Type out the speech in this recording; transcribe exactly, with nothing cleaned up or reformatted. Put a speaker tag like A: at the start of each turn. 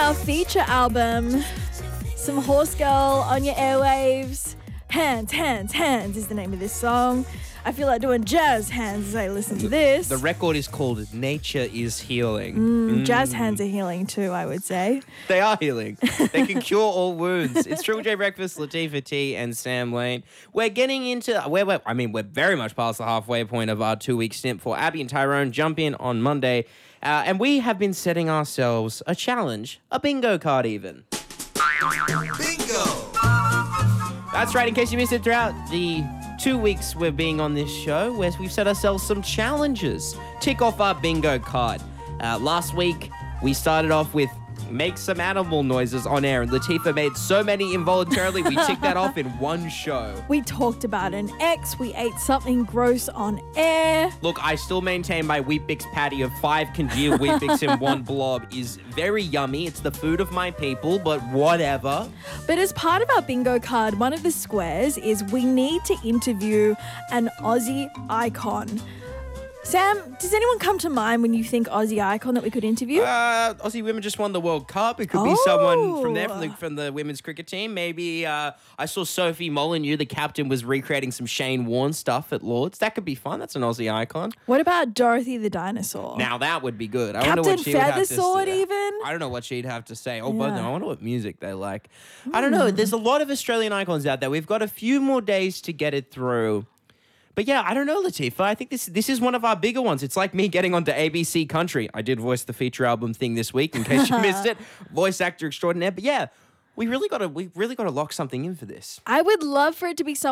A: our feature album. Some Horse Girl on your airwaves. Hands, Hands, Hands is the name of this song. I feel like doing jazz hands as I listen to this.
B: The record is called Nature is Healing.
A: Mm,
B: Mm.
A: Jazz hands are healing too, I would say.
B: They are healing. They can cure all wounds. It's Triple J Breakfast, Latifah T and Sam Lane. We're getting into, we're, we're, I mean, we're very much past the halfway point of our two-week stint for Abby and Tyrone. Jump in on Monday. Uh, and we have been setting ourselves a challenge, a bingo card even.
C: Bingo!
B: That's right, in case you missed it throughout the two weeks we're being on this show, where we've set ourselves some challenges. Tick off our bingo card. Uh, last week, we started off with make some animal noises on air, and Latifah made so many involuntarily, we ticked that off in one show.
A: We talked about an ex, we ate something gross on air.
B: Look, I still maintain my Weet-Bix patty of five congealed Weet-Bix in one blob is very yummy. It's the food of my people, but whatever.
A: But as part of our bingo card, one of the squares is we need to interview an Aussie icon. Sam, does anyone come to mind when you think Aussie icon that we could interview?
B: Uh, Aussie women just won the World Cup. It could be
A: Oh.
B: someone from there, from the, from the women's cricket team. Maybe uh, I saw Sophie Molyneux, the captain, was recreating some Shane Warne stuff at Lords. That could be fun. That's an Aussie icon.
A: What about Dorothy the dinosaur?
B: Now that would be good. I wonder
A: Captain
B: what she would have to
A: Feathersword
B: say.
A: even?
B: I don't know what she'd have to say. Oh, but
A: Yeah.
B: I wonder what music they like. I don't know. There's a lot of Australian icons out there. We've got a few more days to get it through. But yeah, I don't know, Latifah. I think this this is one of our bigger ones. It's like me getting onto A B C Country. I did voice the feature album thing this week, in case you missed it. Voice actor extraordinaire. But yeah, we really got to we really got to lock something in for this.
A: I would love for it to be